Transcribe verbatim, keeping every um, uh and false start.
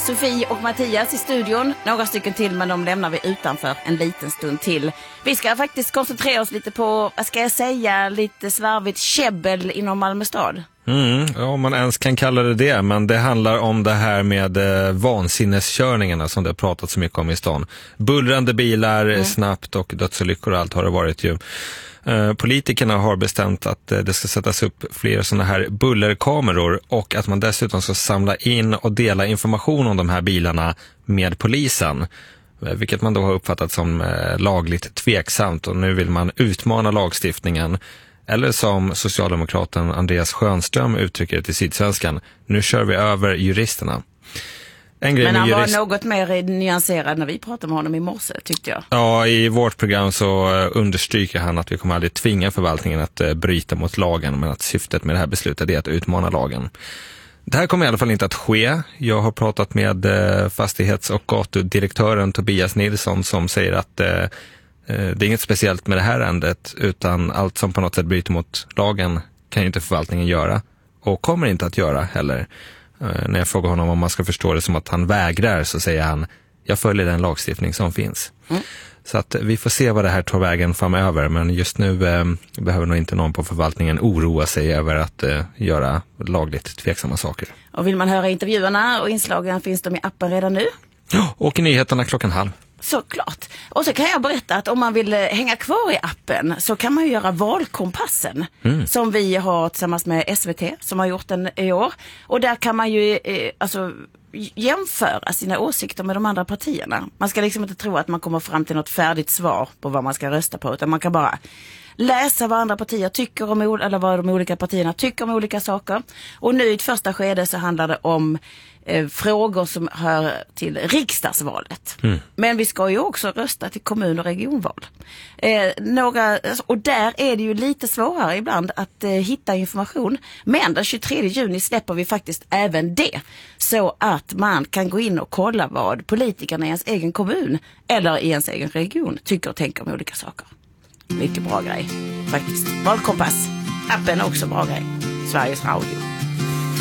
Sofie och Mattias i studion. Några stycken till, men de lämnar vi utanför en liten stund till. Vi ska faktiskt koncentrera oss lite på, vad ska jag säga, lite slarvigt käbbel inom Malmö stad. Mm, ja, om man ens kan kalla det det, men det handlar om det här med eh, vansinneskörningarna som det har pratat så mycket om i stan. Bullrande bilar, mm. snabbt och dödsolyckor och allt har det varit ju. Eh, politikerna har bestämt att eh, det ska sättas upp fler sådana här bullerkameror och att man dessutom ska samla in och dela information om de här bilarna med polisen. Eh, vilket man då har uppfattat som eh, lagligt tveksamt, och nu vill man utmana lagstiftningen. Eller som socialdemokraten Andreas Schönström uttrycker det till Sydsvenskan: nu kör vi över juristerna. En grej. Men han jurist... var något mer nyanserad när vi pratade med honom i morse, tyckte jag. Ja, i vårt program så understryker han att vi kommer aldrig tvinga förvaltningen att bryta mot lagen, men att syftet med det här beslutet är att utmana lagen. Det här kommer i alla fall inte att ske. Jag har pratat med fastighets- och gatudirektören Tobias Nilsson som säger att det är inget speciellt med det här ärendet, utan allt som på något sätt bryter mot lagen kan ju inte förvaltningen göra och kommer inte att göra heller. När jag frågar honom om man ska förstå det som att han vägrar, så säger han: jag följer den lagstiftning som finns. Mm. Så att vi får se vad det här tar vägen framöver, men just nu eh, behöver nog inte någon på förvaltningen oroa sig över att eh, göra lagligt tveksamma saker. Och vill man höra intervjuerna och inslagen finns de i appen redan nu? Ja, och i nyheterna klockan halv. Såklart. Och så kan jag berätta att om man vill hänga kvar i appen så kan man ju göra valkompassen mm. som vi har tillsammans med S V T som har gjort den i år. Och där kan man ju eh, alltså jämföra sina åsikter med de andra partierna. Man ska liksom inte tro att man kommer fram till något färdigt svar på vad man ska rösta på, utan man kan bara läsa vad andra partier tycker om, eller vad de olika partierna tycker om olika saker. Och nu i ett första skede så handlar det om eh, frågor som hör till riksdagsvalet. Mm. Men vi ska ju också rösta till kommun- och regionval. Eh, några, och där är det ju lite svårare ibland att eh, hitta information. Men den tjugotredje juni släpper vi faktiskt även det. Så att man kan gå in och kolla vad politikerna i ens egen kommun eller i ens egen region tycker och tänker om olika saker. Mycket bra grej, faktiskt. Valkompass. Appen är också bra grej. Sveriges Radio.